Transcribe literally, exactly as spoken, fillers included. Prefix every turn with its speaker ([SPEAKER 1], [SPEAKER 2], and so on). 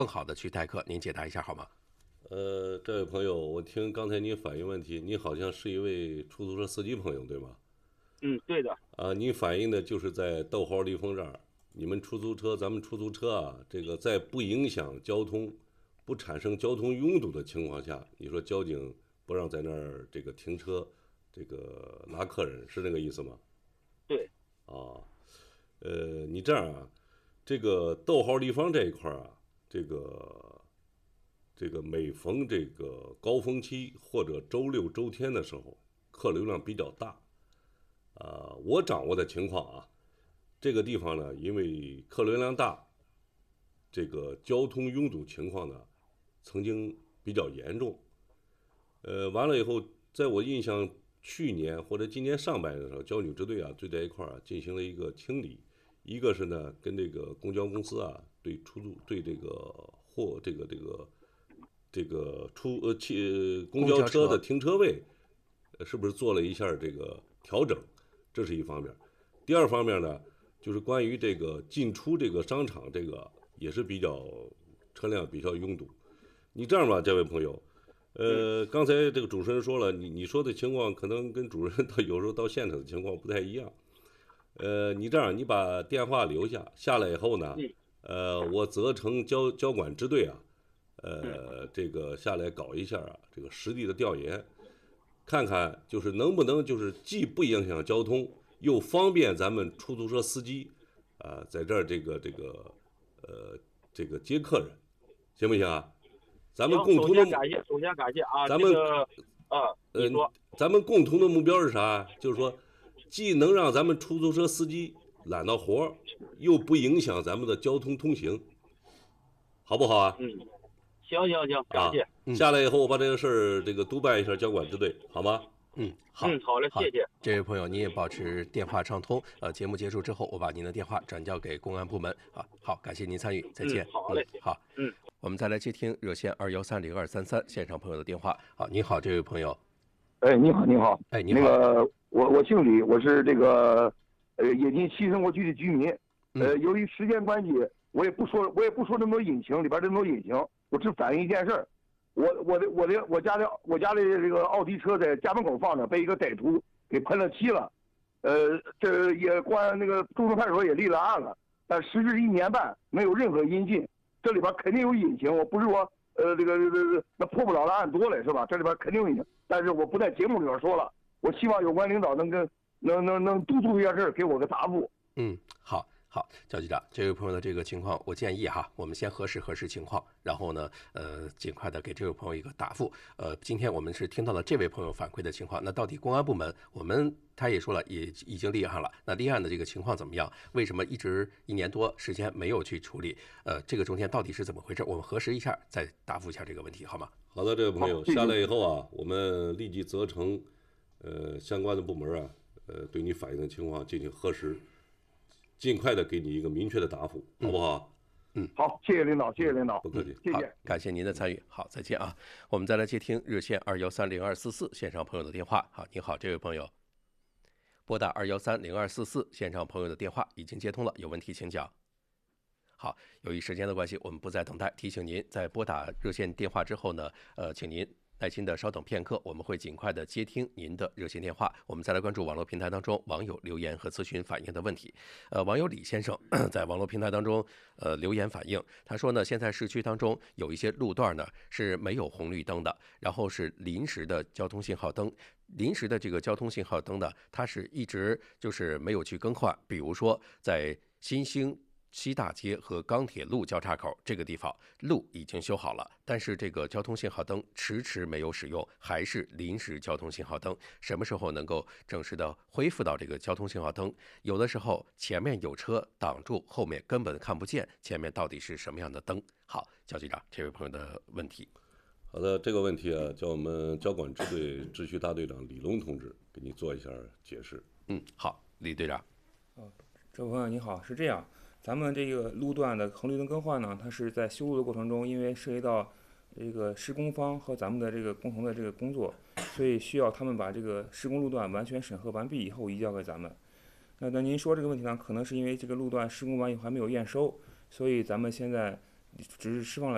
[SPEAKER 1] 更好的去代课，您解答一下好吗？
[SPEAKER 2] 呃，这位朋友，我听刚才您反映问题，你好像是一位出租车司机朋友，对吗？
[SPEAKER 3] 嗯，对的。
[SPEAKER 2] 啊，您反映的就是在逗号立丰这儿，你们出租车，咱们出租车啊，这个在不影响交通、不产生交通拥堵的情况下，你说交警不让在那儿这个停车，这个拉客人，是这个意思吗？
[SPEAKER 3] 对。
[SPEAKER 2] 啊，呃，你这样啊，这个逗号立方这一块儿啊，这个这个每逢这个高峰期或者周六周天的时候，客流量比较大。啊，我掌握的情况啊，这个地方呢，因为客流量大，这个交通拥堵情况呢，曾经比较严重。呃，完了以后，在我印象，去年或者今年上半年的时候，交警支队啊，队在一块儿啊，进行了一个清理。一个是呢，跟这个公交公司啊，对出租对这个货这个这个这个出呃汽公交车的停车位，呃，是不是做了一下这个调整？这是一方面。第二方面呢，就是关于这个进出这个商场，这个也是比较车辆比较拥堵。你这样吧，这位朋友，呃，刚才这个主持人说了，你你说的情况可能跟主任到有时候到现场的情况不太一样。呃，你这样，你把电话留下，下来以后呢，呃，我责成交交管支队啊，呃，这个下来搞一下啊，这个实地的调研，看看就是能不能就是既不影响交通，又方便咱们出租车司机啊、呃，在这儿这个这个呃这个接客人，行不行啊？咱们共同的，
[SPEAKER 3] 首先感谢，首先感谢啊，
[SPEAKER 2] 咱们、
[SPEAKER 3] 这个、啊，你说、
[SPEAKER 2] 呃，咱们共同的目标是啥？就是说，既能让咱们出租车司机揽到活，又不影响咱们的交通通行，好不好啊？
[SPEAKER 3] 嗯，行行行，感谢。
[SPEAKER 2] 啊、下来以后，我把这个事儿这个督办一下交管支队，好吗？
[SPEAKER 1] 嗯，好，
[SPEAKER 3] 嗯，好嘞，谢谢。
[SPEAKER 1] 这位朋友，您也保持电话畅通。呃，节目结束之后，我把您的电话转交给公安部门。啊，好，感谢您参与，再见。
[SPEAKER 3] 嗯、好嘞、
[SPEAKER 1] 嗯，好，
[SPEAKER 3] 嗯，
[SPEAKER 1] 我们再来接听热线二幺三零二三三线上朋友的电话。好，你好，这位朋友。
[SPEAKER 4] 哎，你好，你好。
[SPEAKER 1] 哎，你好。
[SPEAKER 4] 那个，我我姓李，我是这个呃冶金西生活区的居民。呃，由于时间关系，我也不说，我也不说那么多隐情，里边这么多隐情，我只反映一件事儿。我我的我的我家的我家的这个奥迪车在家门口放着，被一个歹徒给喷了漆了。呃，这也公安那个中州派出所也立了案了，但时至一年半没有任何音信，这里边肯定有隐情。我不是说呃这个这个那破不了的案多了是吧？这里边肯定有隐情，但是我不在节目里边说了。我希望有关领导能跟能能能督促一下事儿，给我个答复。
[SPEAKER 1] 嗯，好。好，焦局长，这位朋友的这个情况，我建议哈，我们先核实核实情况，然后呢，呃，尽快的给这位朋友一个答复。呃，今天我们是听到了这位朋友反馈的情况，那到底公安部门，我们他也说了，也已经立案了，那立案的这个情况怎么样？为什么一直一年多时间没有去处理？呃，这个中间到底是怎么回事？我们核实一下，再答复一下这个问题，好吗？
[SPEAKER 2] 好的，这位朋友下来以后啊，我们立即责成呃相关的部门啊，呃，对你反映的情况进行核实。尽快的给你一个明确的答复，好不好？
[SPEAKER 1] 嗯，
[SPEAKER 4] 好，谢谢领导，谢谢领导，
[SPEAKER 2] 不客气，
[SPEAKER 4] 谢谢，
[SPEAKER 1] 感谢您的参与。好，再见啊！我们再来接听热线二幺三零二四四线上朋友的电话。好，你好，这位朋友，拨打二幺三零二四四线上朋友的电话已经接通了，有问题请讲。好，由于时间的关系，我们不再等待，提醒您在拨打热线电话之后呢，呃，请您耐心的稍等片刻，我们会尽快的接听您的热线电话。我们再来关注网络平台当中网友留言和咨询反映的问题。呃，网友李先生在网络平台当中呃留言反映，他说呢，现在市区当中有一些路段呢是没有红绿灯的，然后是临时的交通信号灯。临时的这个交通信号灯呢，它是一直就是没有去更换，比如说在新兴西大街和钢铁路交叉口这个地方路已经修好了，但是这个交通信号灯迟迟没有使用，还是临时交通信号灯。什么时候能够正式的恢复到这个交通信号灯？有的时候前面有车挡住，后面根本看不见前面到底是什么样的灯。好，焦局长，这位朋友的问题。
[SPEAKER 2] 好的，这个问题啊，叫我们交管支队秩序大队长李龙同志给你做一下解释。
[SPEAKER 1] 嗯，好，李队长。
[SPEAKER 5] 哦，这位朋友你好，是这样。咱们这个路段的红绿灯更换呢，它是在修路的过程中，因为涉及到这个施工方和咱们的这个共同的这个工作，所以需要他们把这个施工路段完全审核完毕以后移交给咱们。那那您说这个问题呢，可能是因为这个路段施工完以后还没有验收，所以咱们现在只是释放了